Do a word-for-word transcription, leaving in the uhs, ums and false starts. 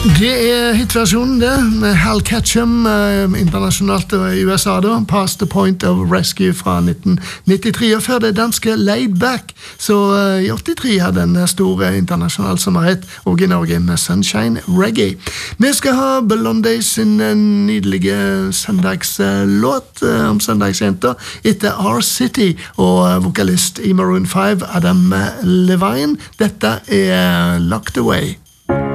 Det er hitversjonen det, med Hal Ketchum, eh, internasjonalt i U S A da, Past the Point of Rescue fra nitten nittitre, og før det danske Laid Back, så eh, i åttitre hadde en stor internasjonal sommerhit, og i Norge med Sunshine Reggae. Vi skal ha Blondies sin eh, nydelige søndagslåt eh, om søndagsjenter etter R-City, og eh, vokalist i Maroon five, Adam Levine. Dette er Locked Away.